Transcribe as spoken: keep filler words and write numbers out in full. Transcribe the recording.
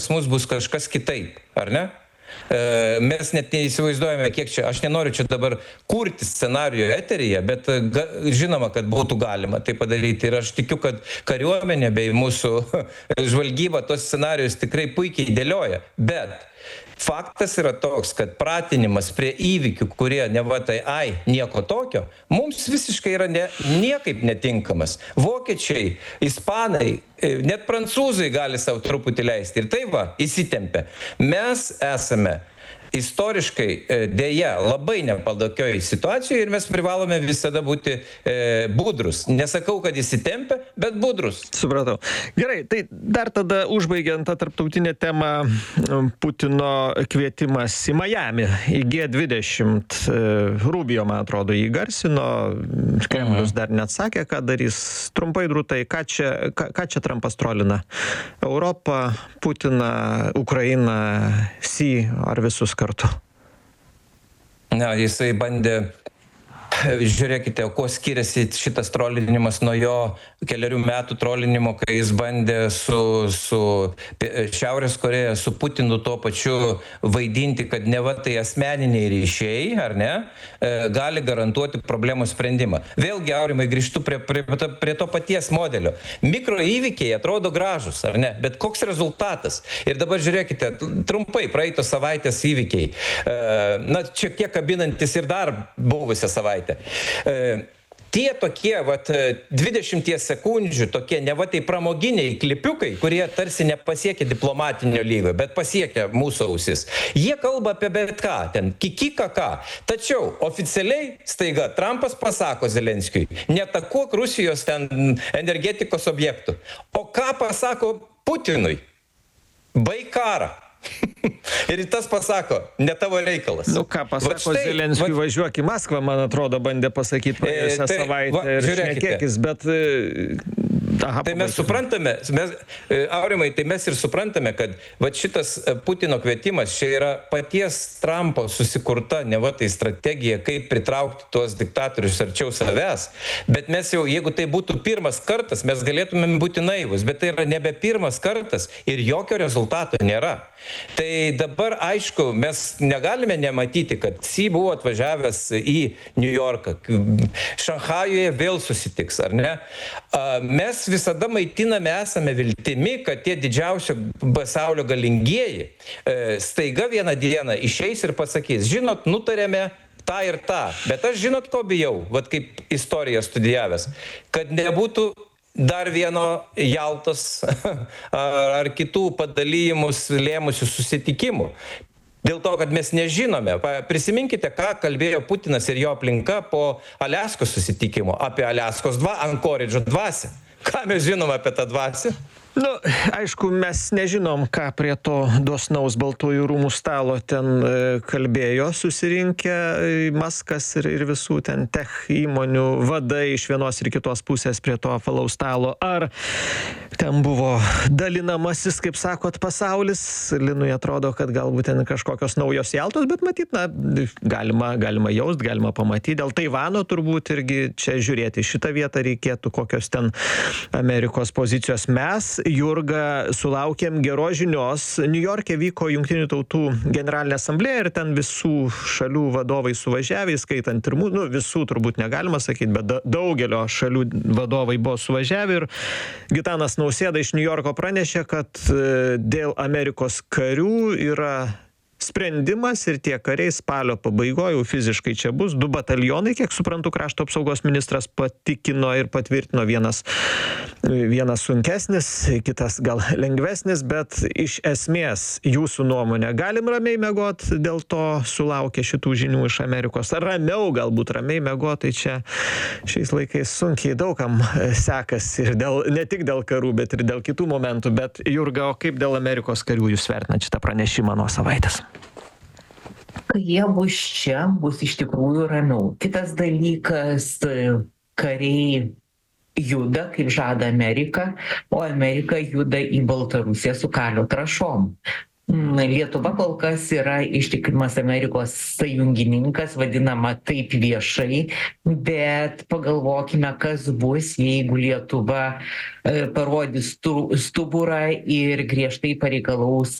mus bus kažkas kitaip, ar ne? Mes net neįsivaizduojame, kiek čia, aš nenoriu čia dabar kurti scenarijų eteryje, bet ga, žinoma, kad būtų galima tai padaryti. Ir aš tikiu, kad kariuomenė bei mūsų žvalgyba tos scenarijus tikrai puikiai dėlioja. Bet faktas yra toks, kad pratinimas prie įvykių, kurie neva tai, ai, nieko tokio, mums visiškai yra ne, niekaip netinkamas. Vokiečiai, ispanai, net prancūzai gali savo truputį leisti. Ir tai va, įsitempia. Mes esame istoriškai dėja labai nepaldokioj situacijoje ir mes privalome visada būti e, budrus. Nesakau, kad įsitempia, bet budrus. Supratau. Gerai, tai dar tada užbaigiant tą tarptautinę temą, Putino kvietimas į Miami, į G dvidešimt. Rubio, man atrodo, jį garsino, Kremlius dar neatsakė, ką darys. Trumpai, drūtai, ką čia, ką, ką čia Trumpas trolina? Europą, Putiną, Ukrainą, Xi ar visus kartu? Na, jisai bandė, žiūrėkite, kuo skiriasi šitas trolinimas nuo jo keliarių metų trolinimo, kai jis bandė su, su Šiaurės Koreja, su Putinu tuo pačiu vaidinti, kad neva tai asmeniniai ryšiai, ar ne, gali garantuoti problemų sprendimą. Vėlgi, Aurimai, grįžtu prie, prie, prie to paties modelio. Mikroįvykiai atrodo gražus, ar ne, bet koks rezultatas? Ir dabar žiūrėkite, trumpai praeitos savaitės įvykiai. Na, čia kiek kabinantis ir dar buvusią savaitę. Tie tokie, vat, dvidešimties sekundžių, tokie neva tai pramoginiai klipiukai, kurie tarsi nepasiekia diplomatinio lygio, bet pasiekia mūsų ausis. Jie kalba apie bet ką, ten kiki ką. Tačiau oficialiai staiga Trumpas pasako Zelenskiui, neatakuok Rusijos ten energetikos objektų. O ką pasako Putinui? Baik karą. Ir tas pasako, ne tavo reikalas. Nu ką pasako Zelenskiui, važiuok į Maskvą, man atrodo, bandė pasakyti praėjusią tai, savaitę va, ir šnekėkis, bet... Aha, tai mes suprantame, mes, Aurimai, tai mes ir suprantame, kad va, šitas Putino kvietimas čia yra paties Trumpo susikurta, ne va, tai strategija, kaip pritraukti tuos diktatorius arčiau savęs. Bet mes jau, jeigu tai būtų pirmas kartas, mes galėtumėm būti naivus, bet tai yra nebe pirmas kartas ir jokio rezultato nėra. Tai dabar, aišku, mes negalime nematyti, kad Xi buvo atvažiavęs į New Yorką, Šanchajuje vėl susitiks, ar ne? Mes visada maitiname, esame viltimi, kad tie didžiausio pasaulio galingieji staiga vieną dieną išeis ir pasakys, žinot, nutarėme tą ir tą, bet aš žinot, ko bijau, vat kaip istoriją studijavęs, kad nebūtų dar vieno Jaltos ar kitų padalyjimus lėmusių susitikimų. Dėl to, kad mes nežinome. Prisiminkite, ką kalbėjo Putinas ir jo aplinka po Aliaskos susitikimo, apie Aliaskos dva, Ankoridžo dvasią. Ką mes žinome apie tą dvasią? Nu, aišku, mes nežinom, ką prie to dosnaus Baltųjų rūmų stalo ten kalbėjo susirinkę Maskas ir, ir visų ten tech įmonių vadai iš vienos ir kitos pusės prie to apvalaus stalo. Ar ten buvo dalinamasis, kaip sakot, pasaulis? Linui atrodo, kad galbūt ten kažkokios naujos Jaltos, bet matyt, na, galima, galima jaust, galima pamatyti. Dėl Taivano turbūt irgi čia žiūrėti šitą vietą reikėtų, kokios ten Amerikos pozicijos. Mes, Jurga, sulaukėm geros žinios. Niujorke vyko Jungtinių tautų generalinė asamblėja ir ten visų šalių vadovai suvažiavę, skaitant ir mūsų, nu, visų turbūt negalima sakyti, bet daugelio šalių vadovai buvo suvažiavę ir Gitanas Nausėda iš Niujorko pranešė, kad dėl Amerikos karių yra sprendimas ir tie kariai spalio pabaigoje jau fiziškai čia bus. Du batalionai, kiek suprantu, krašto apsaugos ministras patikino ir patvirtino, vienas, vienas sunkesnis, kitas gal lengvesnis, bet iš esmės jūsų nuomonė, galim ramiai miegot, dėl to sulaukia šitų žinių iš Amerikos. Ar ramiau galbūt ramiai miegot, tai čia šiais laikais sunkiai daugam sekasi ir dėl, ne tik dėl karų, bet ir dėl kitų momentų. Bet Jurga, o kaip dėl Amerikos karių jūs vertinat šitą pranešimą nuo savaitės? Kai jie bus čia, bus iš tikrųjų ramiau. Kitas dalykas, kariai juda, kaip žada Amerika, o Amerika juda į Baltarusiją su kalio trąšom. Na, Lietuva kol kas yra ištikimas Amerikos sąjungininkas, vadinama taip viešai, bet pagalvokime, kas bus, jeigu Lietuva e, parodys stu- stuburą ir griežtai pareikalaus